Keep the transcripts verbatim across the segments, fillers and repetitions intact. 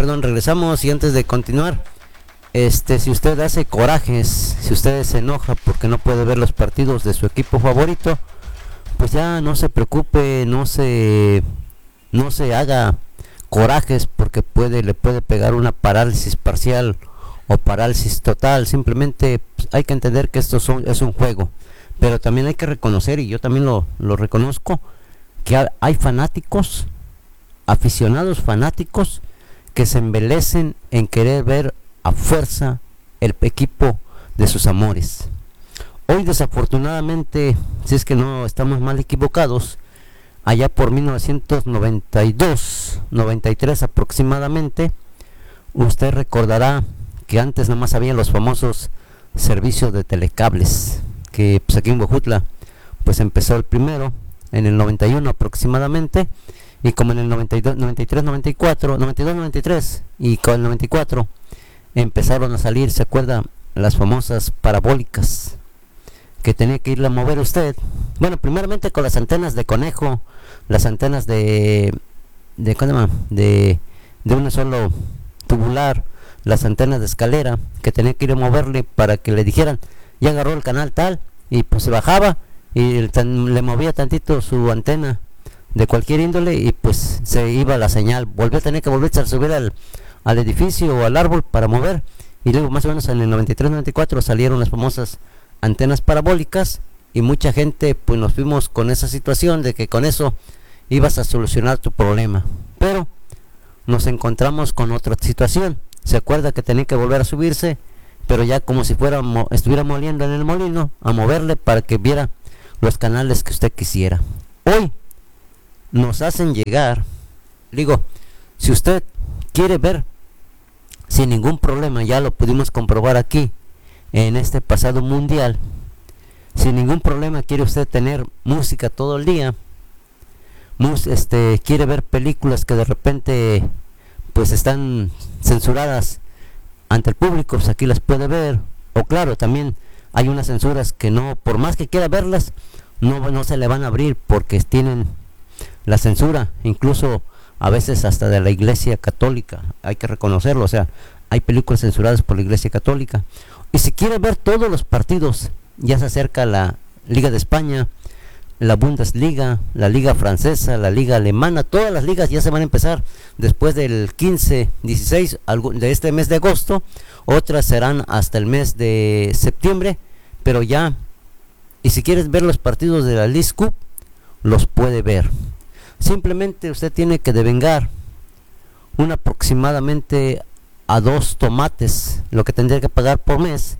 perdón, regresamos y antes de continuar, este, si usted hace corajes, si usted se enoja porque no puede ver los partidos de su equipo favorito, pues ya no se preocupe, no se, no se haga corajes porque puede, le puede pegar una parálisis parcial o parálisis total. Simplemente pues, hay que entender que esto son, es un juego, pero también hay que reconocer, y yo también lo, lo reconozco, que hay fanáticos, aficionados fanáticos, que se embelecen en querer ver a fuerza el equipo de sus amores. Hoy desafortunadamente, si es que no estamos mal equivocados, allá por mil novecientos noventa y dos, noventa y tres aproximadamente, usted recordará que antes nada más había los famosos servicios de telecables, que pues aquí en Huejutla pues empezó el primero en el noventa y uno aproximadamente, y como en el noventa y dos, noventa y tres, noventa y cuatro, noventa y dos, noventa y tres y con el noventa y cuatro empezaron a salir, ¿se acuerda? Las famosas parabólicas que tenía que irla a mover usted. Bueno, primeramente con las antenas de conejo, las antenas de de ¿cómo se llama? de de un solo tubular, las antenas de escalera que tenía que ir a moverle para que le dijeran, ya agarró el canal tal, y pues se bajaba y el tan, le movía tantito su antena de cualquier índole y pues se iba la señal, volvió a tener que volverse a subir al, al edificio o al árbol para mover, y luego más o menos en el noventa y tres, noventa y cuatro salieron las famosas antenas parabólicas, y mucha gente pues nos fuimos con esa situación de que con eso ibas a solucionar tu problema, pero nos encontramos con otra situación. Se acuerda que tenía que volver a subirse, pero ya como si fuera estuviera moliendo en el molino, a moverle para que viera los canales que usted quisiera. Hoy nos hacen llegar, digo, si usted quiere ver sin ningún problema, ya lo pudimos comprobar aquí en este pasado mundial, sin ningún problema quiere usted tener música todo el día, mus, este, quiere ver películas que de repente pues están censuradas ante el público, pues aquí las puede ver, o claro, también hay unas censuras que no, por más que quiera verlas, no, no se le van a abrir porque tienen la censura, incluso a veces hasta de la Iglesia Católica, hay que reconocerlo, o sea, hay películas censuradas por la Iglesia Católica. Y si quiere ver todos los partidos, ya se acerca la Liga de España, la Bundesliga, la Liga Francesa, la Liga Alemana, todas las ligas ya se van a empezar después del quince, dieciséis de este mes de agosto, otras serán hasta el mes de septiembre, pero ya, y si quieres ver los partidos de la League Cup, los puede ver. Simplemente usted tiene que devengar un aproximadamente a dos tomates, lo que tendría que pagar por mes,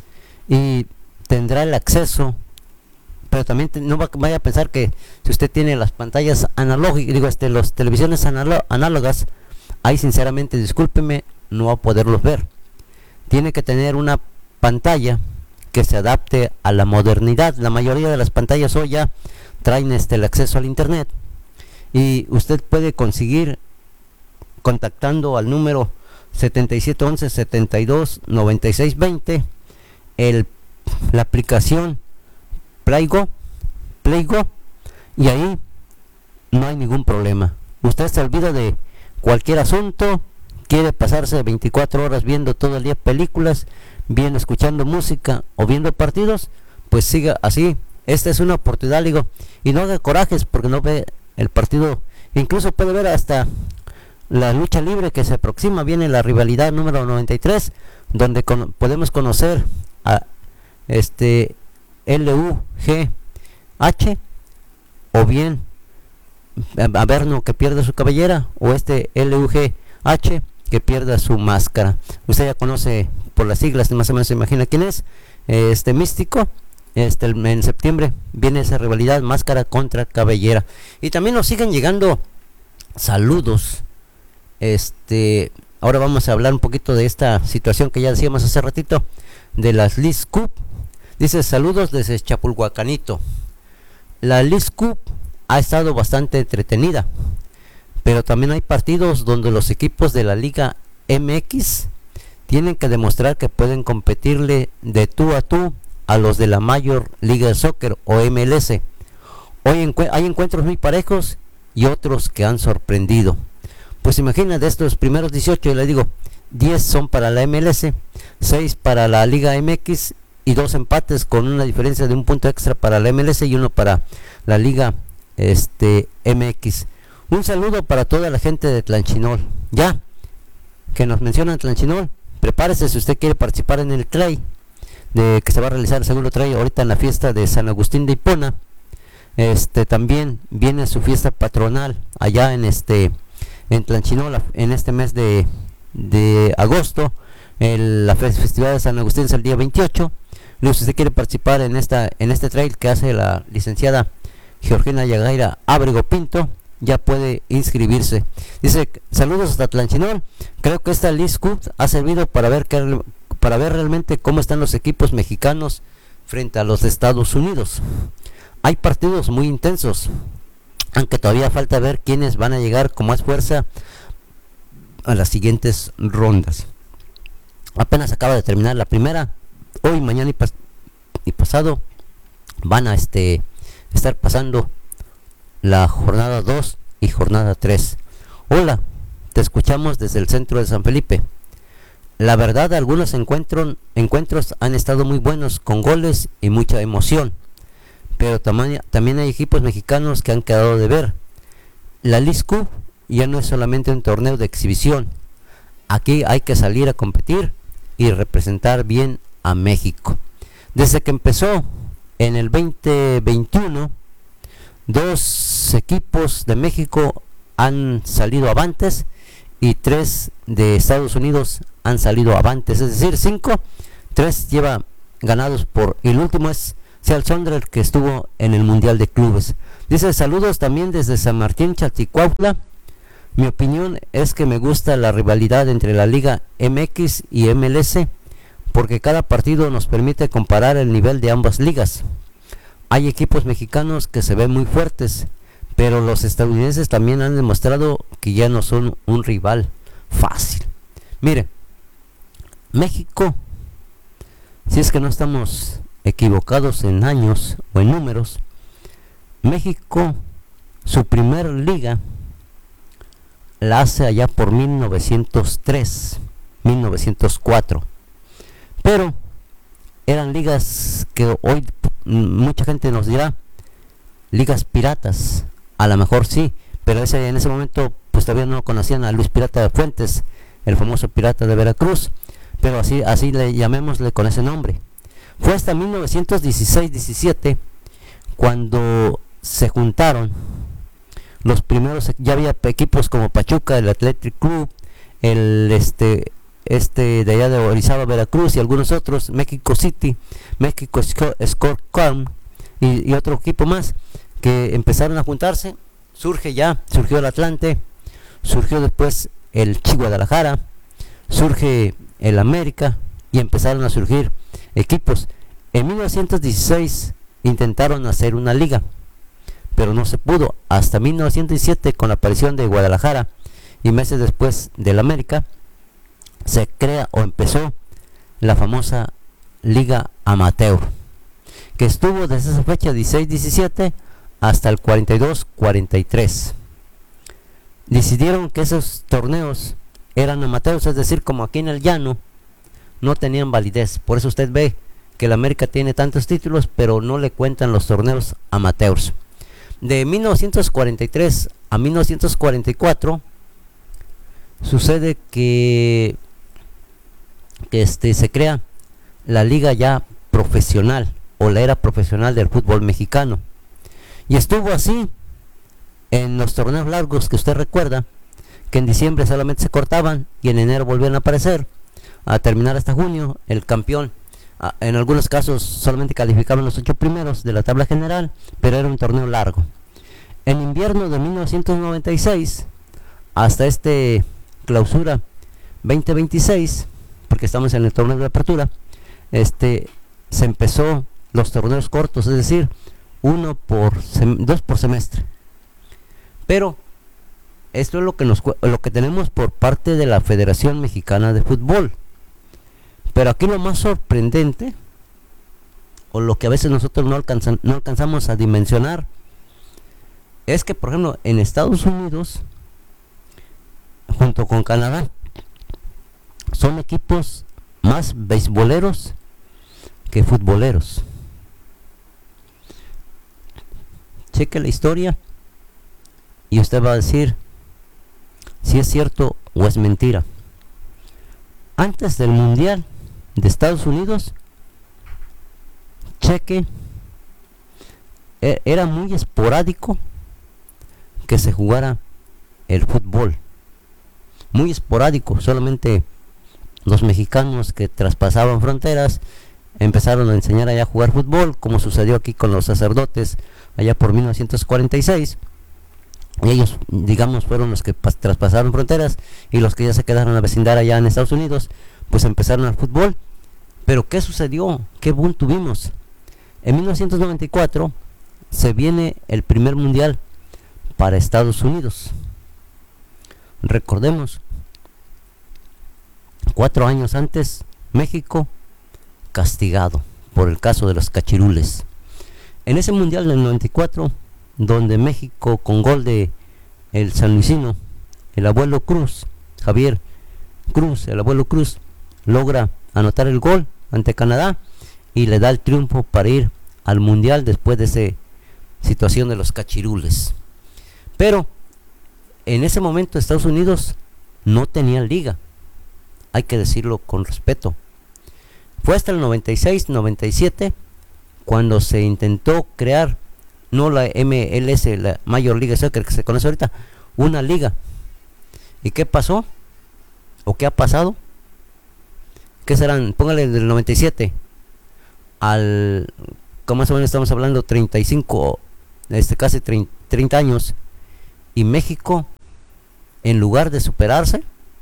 y tendrá el acceso, pero también te, no va, vaya a pensar que si usted tiene las pantallas analógicas, digo, este, las televisiones analo, análogas, ahí sinceramente, discúlpeme, no va a poderlos ver. Tiene que tener una pantalla que se adapte a la modernidad. La mayoría de las pantallas hoy ya traen este, el acceso al internet, y usted puede conseguir contactando al número setenta y siete once, setenta y dos, noventa y seis veinte el, la aplicación Playgo, Playgo, y ahí no hay ningún problema. Usted se olvida de cualquier asunto, quiere pasarse veinticuatro horas viendo todo el día películas, viendo, escuchando música o viendo partidos, pues siga así. Esta es una oportunidad, digo, y no haga corajes porque no ve el partido, incluso puede ver hasta la lucha libre que se aproxima, viene la rivalidad número noventa y tres, donde con, podemos conocer a este L U G H, o bien a Verno que pierde su cabellera, o este L U G H que pierda su máscara. Usted ya conoce por las siglas, más o menos se imagina quién es, este Místico. Este, en septiembre viene esa rivalidad, máscara contra cabellera. Y también nos siguen llegando saludos. Este, ahora vamos a hablar un poquito de esta situación que ya decíamos hace ratito, de las League Cup. Dice, saludos desde Chapulhuacanito. La League Cup ha estado bastante entretenida, pero también hay partidos donde los equipos de la Liga M X tienen que demostrar que pueden competirle de tú a tú a los de la Major League Soccer o M L S. Hoy encu- hay encuentros muy parejos y otros que han sorprendido. Pues imagina, de estos primeros dieciocho, le digo, diez son para la M L S, seis para la Liga M X y dos empates con una diferencia de un punto extra para la M L S y uno para la Liga este, M X. Un saludo para toda la gente de Tlanchinol. Ya que nos mencionan Tlanchinol, prepárese si usted quiere participar en el trail de que se va a realizar el segundo trail ahorita en la fiesta de San Agustín de Hipona. Este también viene su fiesta patronal allá en este en Tlanchinol en este mes de, de agosto. El, la festividad de San Agustín es el día veintiocho. Luego, si usted quiere participar en esta en este trail que hace la licenciada Georgina Yagaira Ábrego Pinto, ya puede inscribirse. Dice, saludos hasta Tlanchinol. Creo que esta Leagues Cup ha servido para ver que, para ver realmente cómo están los equipos mexicanos frente a los de Estados Unidos. Hay partidos muy intensos, aunque todavía falta ver quiénes van a llegar con más fuerza a las siguientes rondas. Apenas acaba de terminar la primera. Hoy, mañana y, pas y pasado van a este estar pasando la jornada dos y jornada tres. Hola, te escuchamos desde el centro de San Felipe. La verdad, algunos encuentros, encuentros han estado muy buenos, con goles y mucha emoción, pero también, también hay equipos mexicanos que han quedado de ver. La Leagues Cup ya no es solamente un torneo de exhibición. Aquí hay que salir a competir y representar bien a México. Desde que empezó en el veinte veintiuno, dos equipos de México han salido avantes y tres de Estados Unidos han salido avantes, es decir, cinco, tres lleva ganados por, y el último es Seattle Sounders, que estuvo en el Mundial de Clubes. Dice, saludos también desde San Martín, Chalchicuautla. Mi opinión es que me gusta la rivalidad entre la Liga M X y M L S, porque cada partido nos permite comparar el nivel de ambas ligas. Hay equipos mexicanos que se ven muy fuertes, pero los estadounidenses también han demostrado que ya no son un rival fácil. Mire, México, si es que no estamos equivocados en años o en números, México, su primer liga la hace allá por mil novecientos tres, mil novecientos cuatro, pero eran ligas que hoy mucha gente nos dirá ligas piratas. A lo mejor sí, pero ese, en ese momento pues todavía no conocían a Luis Pirata de Fuentes, el famoso pirata de Veracruz, pero así, así le llamémosle con ese nombre. Fue hasta mil novecientos dieciséis diecisiete cuando se juntaron los primeros, ya había equipos como Pachuca, el Athletic Club, el este este de allá de Orizaba, Veracruz, y algunos otros, México City, México Sport Club y, y otro equipo más, que empezaron a juntarse. Surge ya, surgió el Atlante, surgió después el Chi Guadalajara, surge el América y empezaron a surgir equipos. En mil novecientos dieciséis intentaron hacer una liga, pero no se pudo. Hasta mil novecientos diecisiete, con la aparición de Guadalajara y meses después del América, se crea o empezó la famosa Liga Amateur, que estuvo desde esa fecha dieciséis diecisiete hasta el cuarenta y dos cuarenta y tres. Decidieron que esos torneos eran amateurs, es decir, como aquí en el llano, no tenían validez. Por eso usted ve que el América tiene tantos títulos, pero no le cuentan los torneos amateurs. De mil novecientos cuarenta y tres a mil novecientos cuarenta y cuatro sucede que, que este, se crea la liga ya profesional, o la era profesional del fútbol mexicano, y estuvo así en los torneos largos que usted recuerda, que en diciembre solamente se cortaban y en enero volvían a aparecer, a terminar hasta junio. El campeón, en algunos casos solamente calificaban los ocho primeros de la tabla general, pero era un torneo largo. En invierno de mil novecientos noventa y seis hasta este clausura veinte veintiséis, porque estamos en el torneo de apertura, este se empezó los torneos cortos, es decir, uno por sem dos por semestre. Pero esto es lo que nos lo que tenemos por parte de la Federación Mexicana de Fútbol. Pero aquí lo más sorprendente, o lo que a veces nosotros no, alcanzan, no alcanzamos a dimensionar, es que, por ejemplo, en Estados Unidos junto con Canadá. Son equipos más beisboleros que futboleros. Cheque la historia y usted va a decir si es cierto o es mentira. Antes del Mundial de Estados Unidos, cheque, era muy esporádico que se jugara el fútbol. Muy esporádico, solamente los mexicanos que traspasaban fronteras empezaron a enseñar allá a jugar fútbol, como sucedió aquí con los sacerdotes allá por mil novecientos cuarenta y seis. Y ellos, digamos, fueron los que traspasaron fronteras, y los que ya se quedaron a vecindar allá en Estados Unidos, pues empezaron al fútbol. Pero ¿qué sucedió? ¿Qué boom tuvimos? En mil novecientos noventa y cuatro se viene el primer mundial para Estados Unidos. Recordemos, cuatro años antes, México castigado por el caso de los cachirules. En ese mundial del noventa y cuatro, donde México, con gol de el sanluisino, el abuelo Cruz, Javier Cruz, el abuelo Cruz, logra anotar el gol ante Canadá y le da el triunfo para ir al mundial después de esa situación de los cachirules. Pero en ese momento Estados Unidos no tenía liga, hay que decirlo con respeto. Fue hasta el noventa y seis noventa y siete cuando se intentó crear, no la M L S, la Major League Soccer que se conoce ahorita, una liga. ¿Y qué pasó? ¿O qué ha pasado? ¿Qué serán? Póngale del noventa y siete al, como más o menos estamos hablando, treinta y cinco, este, casi treinta años, y México, en lugar de superarse,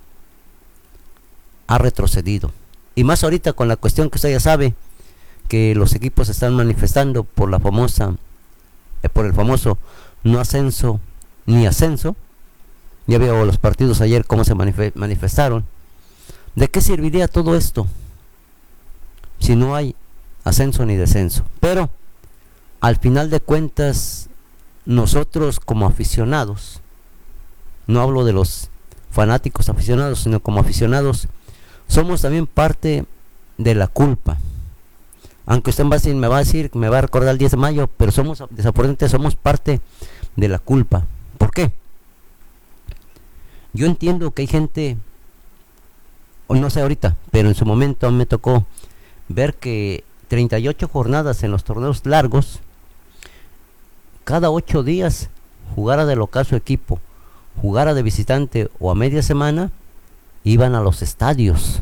ha retrocedido. Y más ahorita con la cuestión que usted ya sabe, que los equipos están manifestando por la famosa eh, por el famoso no ascenso ni ascenso. Ya veo los partidos ayer cómo se manif- manifestaron. ¿De qué serviría todo esto si no hay ascenso ni descenso? Pero al final de cuentas, nosotros como aficionados, no hablo de los fanáticos aficionados, sino como aficionados, somos también parte de la culpa. Aunque usted va a decir, me va a decir, me va a recordar el diez de mayo, pero somos, desafortunadamente, somos parte de la culpa. ¿Por qué? Yo entiendo que hay gente, o no sé ahorita, pero en su momento a mí me tocó ver que treinta y ocho jornadas en los torneos largos, cada ocho días jugara de local su equipo, jugara de visitante o a media semana, iban a los estadios.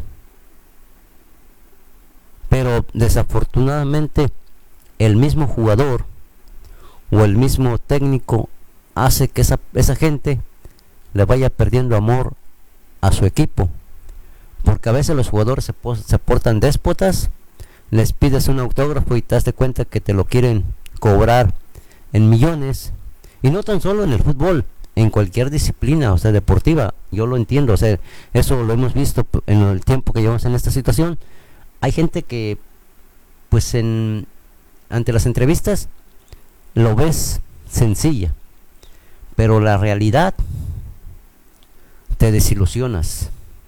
Pero desafortunadamente el mismo jugador o el mismo técnico hace que esa, esa gente le vaya perdiendo amor a su equipo, porque a veces los jugadores se, se portan déspotas, les pides un autógrafo y te das de cuenta que te lo quieren cobrar en millones. Y no tan solo en el fútbol, en cualquier disciplina, o sea, deportiva. Yo lo entiendo, o sea, eso lo hemos visto en el tiempo que llevamos en esta situación. Hay gente que, pues, en ante las entrevistas lo ves sencilla, pero la realidad te desilusionas.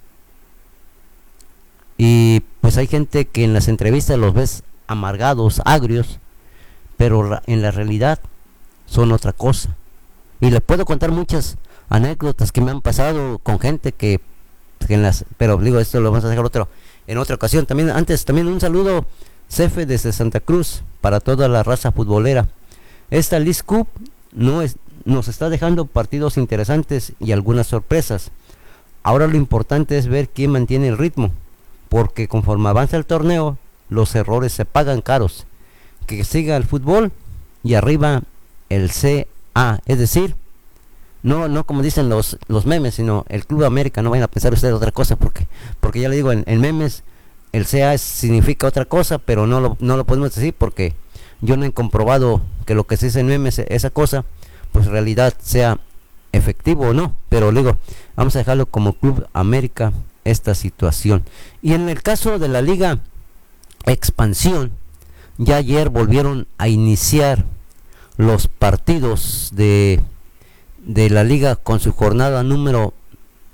Y pues hay gente que en las entrevistas los ves amargados, agrios, pero en la realidad son otra cosa. Y le puedo contar muchas anécdotas que me han pasado con gente que, que en las, pero digo, esto lo vamos a dejar otro en otra ocasión. También antes, también un saludo, Cefe, desde Santa Cruz, para toda la raza futbolera. Esta Leagues Cup no es, nos está dejando partidos interesantes y algunas sorpresas. Ahora lo importante es ver quién mantiene el ritmo, porque conforme avanza el torneo, los errores se pagan caros. Que siga el fútbol y arriba el C A, es decir, no no como dicen los los memes, sino el Club América. No vayan a pensar ustedes otra cosa, porque porque ya le digo, en, en memes el C A es, significa otra cosa, pero no lo, no lo podemos decir porque yo no he comprobado que lo que se dice en memes, esa cosa, pues en realidad sea efectivo o no. Pero le digo, vamos a dejarlo como Club América esta situación. Y en el caso de la Liga Expansión, ya ayer volvieron a iniciar los partidos de, de la liga con su jornada número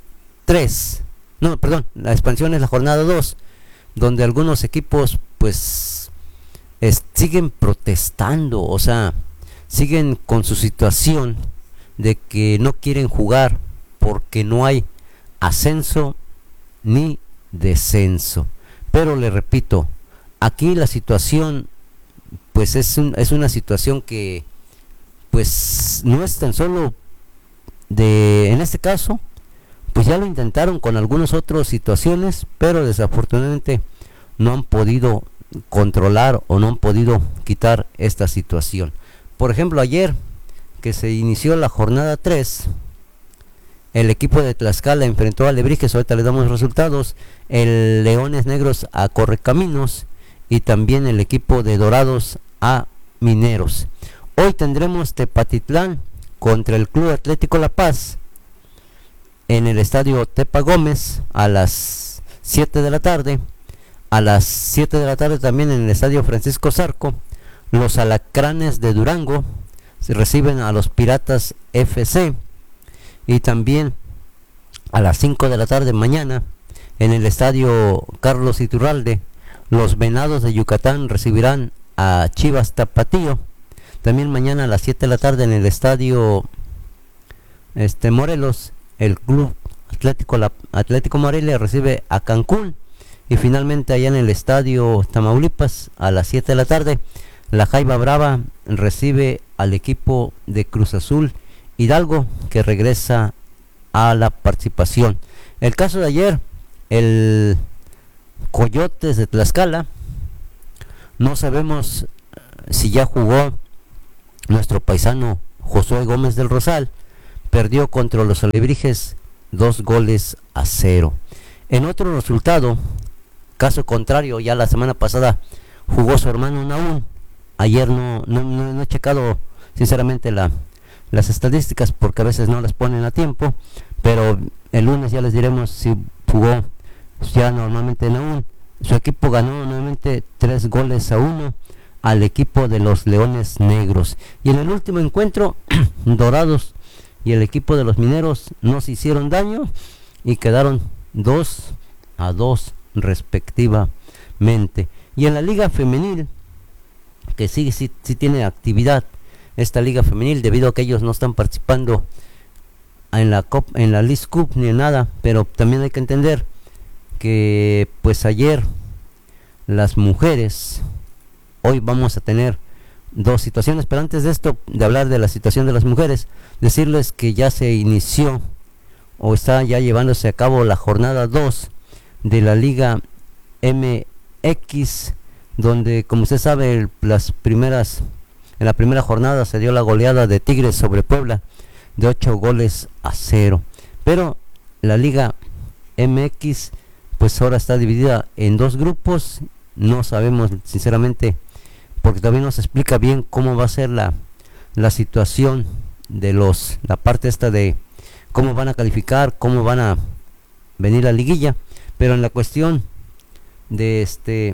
tres, no, perdón, la expansión es la jornada dos, donde algunos equipos pues es, siguen protestando, o sea, siguen con su situación de que no quieren jugar porque no hay ascenso ni descenso. Pero le repito, aquí la situación pues es, un, es una situación que pues no es tan solo de, en este caso, pues ya lo intentaron con algunas otras situaciones, pero desafortunadamente no han podido controlar o no han podido quitar esta situación. Por ejemplo, ayer que se inició la jornada tres, el equipo de Tlaxcala enfrentó a Alebrijes, ahorita le damos resultados, el Leones Negros a Correcaminos y también el equipo de Dorados a Mineros. Hoy tendremos Tepatitlán contra el Club Atlético La Paz en el estadio Tepa Gómez a las siete de la tarde. A las siete de la tarde también en el estadio Francisco Zarco, los Alacranes de Durango se reciben a los Piratas F C. Y también a las cinco de la tarde mañana en el estadio Carlos Iturralde, los Venados de Yucatán recibirán a Chivas Tapatío. También mañana a las siete de la tarde en el estadio este, Morelos, el Club Atlético, la, Atlético Morelia recibe a Cancún. Y finalmente allá en el estadio Tamaulipas a las siete de la tarde, la Jaiba Brava recibe al equipo de Cruz Azul Hidalgo, que regresa a la participación. El caso de ayer, el Coyotes de Tlaxcala, no sabemos si ya jugó nuestro paisano Josué Gómez del Rosal, perdió contra los Alebrijes dos goles a cero. En otro resultado, caso contrario, ya la semana pasada jugó su hermano Naún. Ayer no, no, no, no he checado sinceramente la las estadísticas porque a veces no las ponen a tiempo, pero el lunes ya les diremos si jugó ya normalmente en Naún. Su equipo ganó nuevamente tres goles a uno al equipo de los Leones Negros. Y en el último encuentro, Dorados y el equipo de los Mineros no se hicieron daño y quedaron dos a dos respectivamente. Y en la Liga Femenil, que sí, sí, sí tiene actividad esta liga femenil, debido a que ellos no están participando en la Cop, en la League Cup ni en nada, pero también hay que entender que pues ayer las mujeres, hoy vamos a tener dos situaciones, pero antes de esto, de hablar de la situación de las mujeres, decirles que ya se inició o está ya llevándose a cabo la jornada dos de la Liga M X, donde como usted sabe el, las primeras En la primera jornada se dio la goleada de Tigres sobre Puebla de ocho goles a cero. Pero la Liga M X pues ahora está dividida en dos grupos. No sabemos sinceramente, porque todavía no se explica bien cómo va a ser la, la situación de los, la parte esta de cómo van a calificar, cómo van a venir la liguilla. Pero en la cuestión de este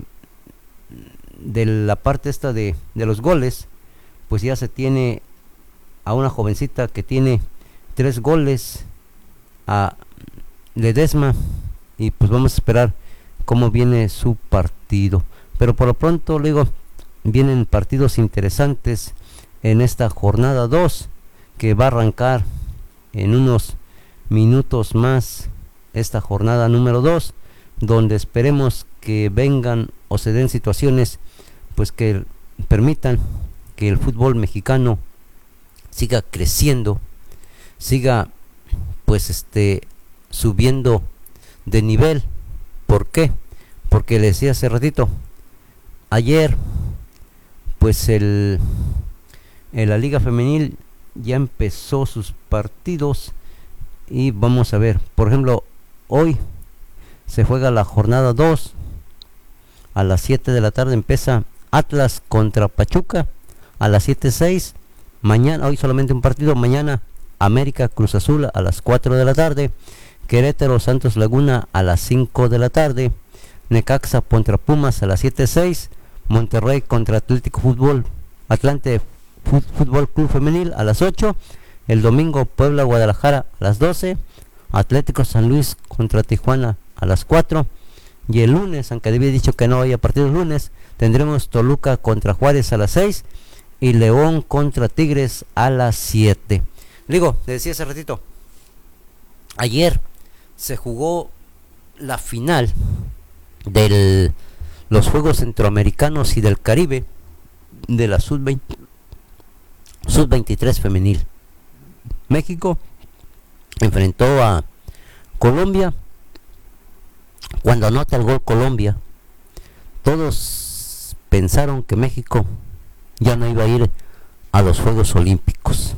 de la parte esta de, de los goles, pues ya se tiene a una jovencita que tiene tres goles, a Ledesma, y pues vamos a esperar cómo viene su partido. Pero por lo pronto, le digo, vienen partidos interesantes en esta jornada dos, que va a arrancar en unos minutos más esta jornada número dos, donde esperemos que vengan o se den situaciones pues que permitan que el fútbol mexicano siga creciendo, siga pues este subiendo de nivel. ¿Por qué? Porque le decía hace ratito, ayer pues el en la Liga Femenil ya empezó sus partidos y vamos a ver, por ejemplo, hoy se juega la jornada dos, a las siete de la tarde empieza Atlas contra Pachuca. A las siete seis, mañana, hoy solamente un partido, mañana América Cruz Azul a las cuatro de la tarde, Querétaro Santos Laguna a las cinco de la tarde, Necaxa contra Pumas a las siete seis, Monterrey contra Atlético Fútbol, Atlante Fútbol Club Femenil a las ocho, el domingo Puebla Guadalajara a las doce, Atlético San Luis contra Tijuana a las cuatro. Y el lunes, aunque había dicho que no había partido el lunes, tendremos Toluca contra Juárez a las seis y León contra Tigres a las siete. Digo, le decía hace ratito, ayer se jugó la final de los Juegos Centroamericanos y del Caribe de la sub veinte, sub veintitrés femenil. México enfrentó a Colombia. Cuando anota el gol Colombia, todos pensaron que México ya no iba a ir a los Juegos Olímpicos.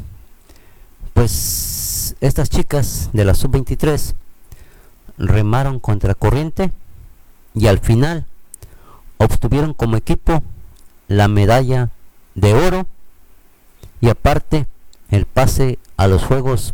Pues estas chicas de la sub veintitrés remaron contra corriente y al final obtuvieron como equipo la medalla de oro y aparte el pase a los Juegos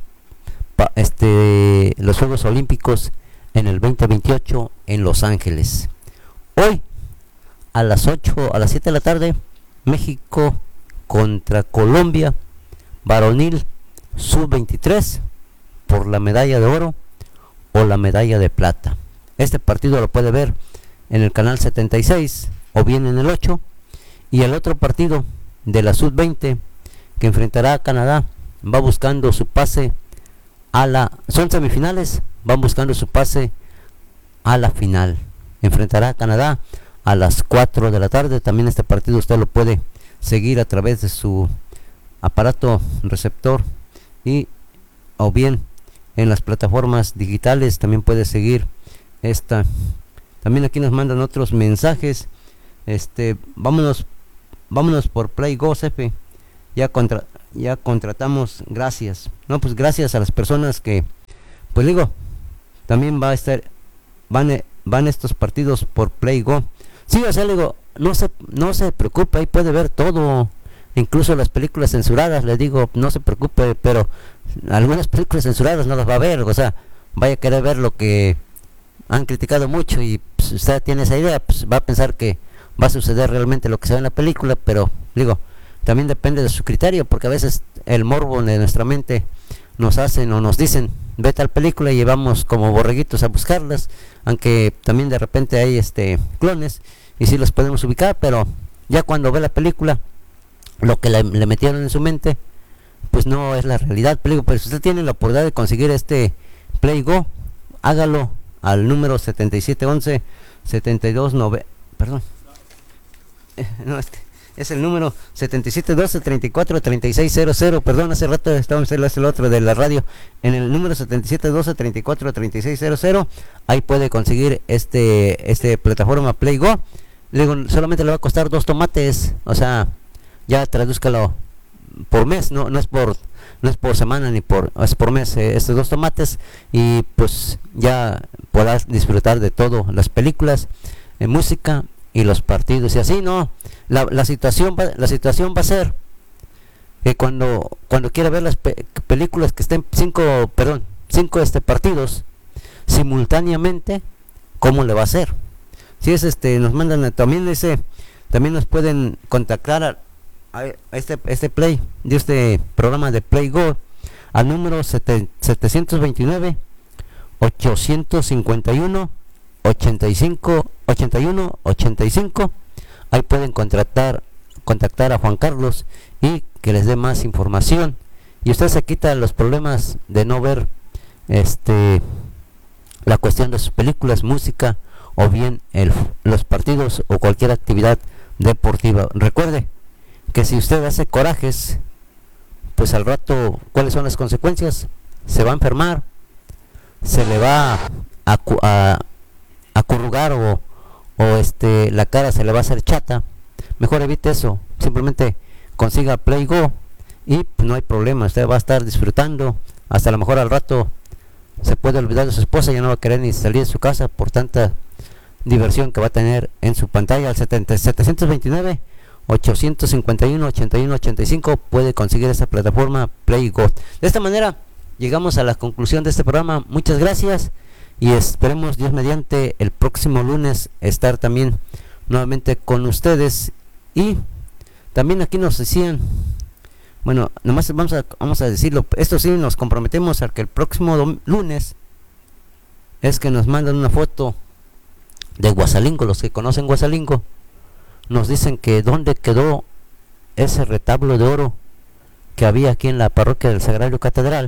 este los Juegos Olímpicos en el veinte veintiocho en Los Ángeles. Hoy a las ocho, a las siete de la tarde, México contra Colombia, varonil sub veintitrés por la medalla de oro o la medalla de plata. Este partido lo puede ver en el canal setenta y seis o bien en el ocho, y el otro partido de la sub veinte que enfrentará a Canadá va buscando su pase a la, son semifinales, van buscando su pase a la final. Enfrentará a Canadá a las cuatro de la tarde. También este partido usted lo puede seguir a través de su aparato receptor y o bien en las plataformas digitales. También puede seguir esta. También aquí nos mandan otros mensajes. Este, vámonos, vámonos por Play Go, Cefe. Ya contra, ya contratamos, gracias. No, pues gracias a las personas que, pues digo, también va a estar, van, van estos partidos por Play Go. Sí, o sea, le digo, no se, no se preocupe, ahí puede ver todo, incluso las películas censuradas, le digo, no se preocupe, pero algunas películas censuradas no las va a ver, o sea, vaya a querer ver lo que han criticado mucho y pues, usted tiene esa idea, pues va a pensar que va a suceder realmente lo que se ve en la película, pero digo, también depende de su criterio, porque a veces el morbo de nuestra mente nos hacen o nos dicen, ve tal película y llevamos como borreguitos a buscarlas, aunque también de repente hay este clones y sí los podemos ubicar, pero ya cuando ve la película, lo que le, le metieron en su mente, pues no es la realidad. Pero pues si usted tiene la oportunidad de conseguir este Play Go, hágalo al número setenta y siete once setenta y dos nueve, perdón, no, este es el número setenta y siete doce treinta y cuatro treinta y seis cero cero, perdón, hace rato estábamos en el otro de la radio, en el número setenta y siete doce treinta y cuatro treinta y seis cero cero, ahí puede conseguir este este plataforma Play Go. Le digo, solamente le va a costar dos tomates, o sea, ya tradúzcalo por mes, no no es por no es por semana ni por, es por mes, eh, estos dos tomates, y pues ya podrás disfrutar de todo, las películas, eh, música y los partidos y así. No, la, la situación va, la situación va a ser que cuando cuando quiera ver las pe películas que estén cinco perdón cinco este partidos simultáneamente, ¿cómo le va a hacer? Si es este, nos mandan también ese, también nos pueden contactar a, a este este play de este programa de Play Go al número setecientos veintinueve ochocientos cincuenta y uno ochenta y cinco ochenta y uno ochenta y cinco. Ahí pueden contratar contactar a Juan Carlos y que les dé más información, y usted se quita los problemas de no ver este la cuestión de sus películas, música o bien el, los partidos o cualquier actividad deportiva. Recuerde que si usted hace corajes, pues al rato, ¿cuáles son las consecuencias? Se va a enfermar, se le va a, a acurrugar o, o este la cara se le va a hacer chata. Mejor evite eso, simplemente consiga Play Go y pues, no hay problema, usted va a estar disfrutando, hasta a lo mejor al rato se puede olvidar de su esposa, ya no va a querer ni salir de su casa por tanta diversión que va a tener en su pantalla. Al setecientos veintinueve ochocientos cincuenta y uno ochenta y uno ochenta y cinco puede conseguir esta plataforma Play Go. De esta manera llegamos a la conclusión de este programa. Muchas gracias y esperemos, Dios mediante, el próximo lunes estar también nuevamente con ustedes. Y también aquí nos decían, bueno, nomás vamos a, vamos a decirlo, esto sí, nos comprometemos a que el próximo lunes es que nos mandan una foto de Guasalingo. Los que conocen Guasalingo nos dicen que dónde quedó ese retablo de oro que había aquí en la parroquia del Sagrario Catedral.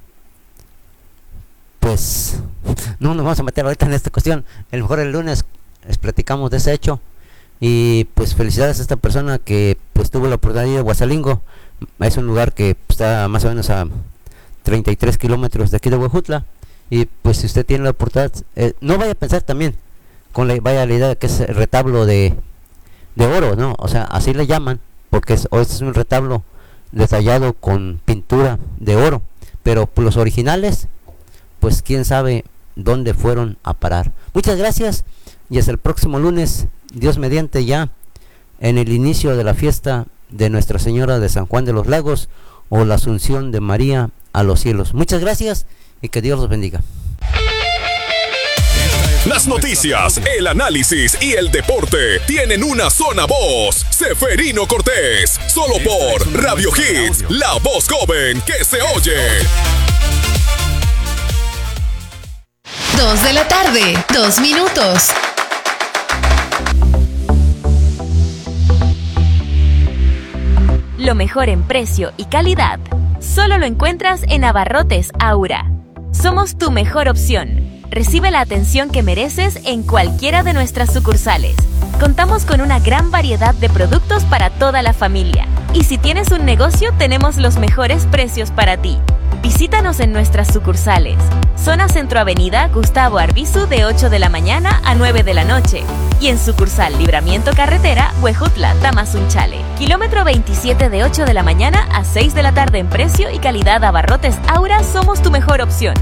Pues no nos vamos a meter ahorita en esta cuestión. A lo mejor el lunes les platicamos de ese hecho. Y pues felicidades a esta persona que pues tuvo la oportunidad de ir a Guasalingo. Es un lugar que está más o menos a treinta y tres kilómetros de aquí de Huejutla. Y pues si usted tiene la oportunidad, eh, no vaya a pensar también con la, vaya la idea de que es retablo de, de oro, ¿no? O sea, así le llaman, porque es, es un retablo detallado con pintura de oro. Pero pues, los originales, pues quién sabe dónde fueron a parar. Muchas gracias y hasta el próximo lunes, Dios mediante, ya en el inicio de la fiesta de Nuestra Señora de San Juan de los Lagos o la Asunción de María a los cielos. Muchas gracias y que Dios los bendiga. Las noticias, el análisis y el deporte tienen una sola voz. Seferino Cortés, solo por Radio Hits, la voz joven que se oye. Dos de la tarde, dos minutos. Lo mejor en precio y calidad solo lo encuentras en Abarrotes Aura. Somos tu mejor opción. Recibe la atención que mereces en cualquiera de nuestras sucursales. Contamos con una gran variedad de productos para toda la familia. Y si tienes un negocio, tenemos los mejores precios para ti. Visítanos en nuestras sucursales. Zona Centro Avenida Gustavo Arbizu de ocho de la mañana a nueve de la noche. Y en sucursal Libramiento Carretera, Huejutla, Tamazunchale. Kilómetro veintisiete de ocho de la mañana a seis de la tarde en precio y calidad. Abarrotes Aura, somos tu mejor opción.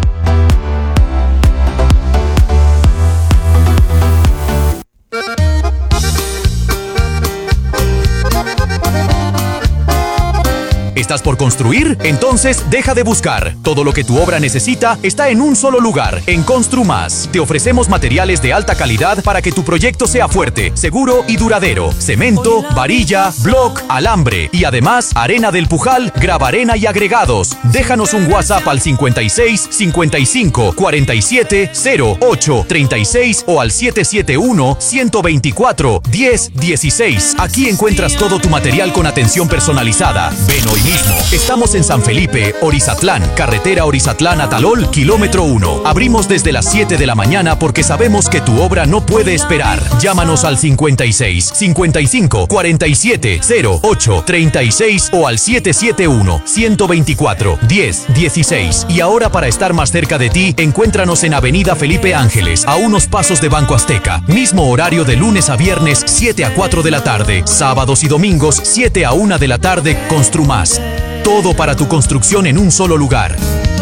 ¿Estás por construir? Entonces deja de buscar. Todo lo que tu obra necesita está en un solo lugar, en Construmas. Te ofrecemos materiales de alta calidad para que tu proyecto sea fuerte, seguro y duradero. Cemento, varilla, block, alambre y además arena del Pujal, gravarena y agregados. Déjanos un WhatsApp al cincuenta y seis, cincuenta y cinco, cuarenta y siete, cero ocho, treinta y seis o al siete siete uno, ciento veinticuatro, diez dieciséis. Aquí encuentras todo tu material con atención personalizada. Ven hoy mismo. Estamos en San Felipe, Orizatlán, carretera Orizatlán-Atalol, kilómetro uno. Abrimos desde las siete de la mañana porque sabemos que tu obra no puede esperar. Llámanos al cincuenta y seis, cincuenta y cinco, cuarenta y siete, cero ocho, treinta y seis o al siete siete uno, ciento veinticuatro, diez dieciséis. Y ahora, para estar más cerca de ti, encuéntranos en Avenida Felipe Ángeles, a unos pasos de Banco Azteca. Mismo horario de lunes a viernes, siete a cuatro de la tarde. Sábados y domingos, siete a una de la tarde, Construmas. Todo para tu construcción en un solo lugar.